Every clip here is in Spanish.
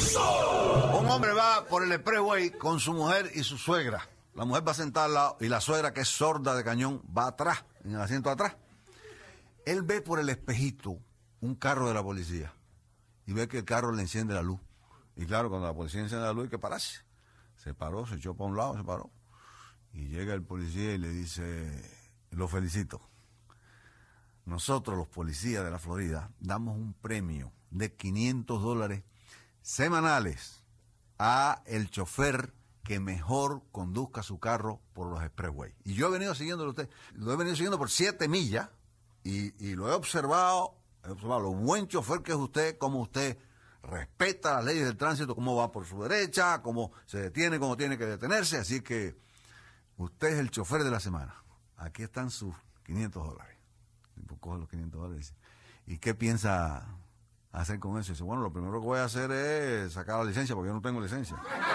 Un hombre va por el expressway con su mujer y su suegra. La mujer va sentada al lado y la suegra, que es sorda de cañón, va atrás, en el asiento de atrás. Él ve por el espejito un carro de la policía y ve que el carro le enciende la luz. Y claro, cuando la policía enciende la luz hay que pararse. Se paró, se echó para un lado, se paró. Y llega el policía y le dice: lo felicito. Nosotros, los policías de la Florida, damos un premio de $500 semanales a el chofer que mejor conduzca su carro por los expressways. Y yo he venido siguiéndolo a usted. Lo he venido siguiendo por 7 millas y lo he observado lo buen chofer que es usted, cómo usted respeta las leyes del tránsito, cómo va por su derecha, cómo se detiene, cómo tiene que detenerse. Así que usted es el chofer de la semana. Aquí están sus $500. Coge los $500 y dice: ¿y qué piensa hacer con eso? Y dice: bueno, lo primero que voy a hacer es sacar la licencia, porque yo no tengo licencia.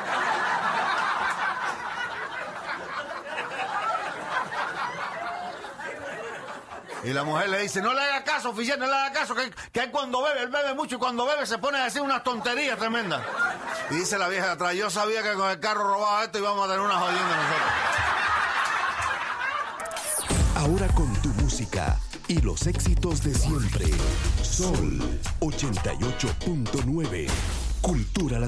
Y la mujer le dice: no le haga caso, oficial, no le haga caso, que él cuando bebe, él bebe mucho, y cuando bebe se pone a decir unas tonterías tremendas. Y dice la vieja de atrás: yo sabía que con el carro robado esto íbamos a tener una jodienda nosotros. Ahora con tu música y los éxitos de siempre. Sol 88.9. Cultura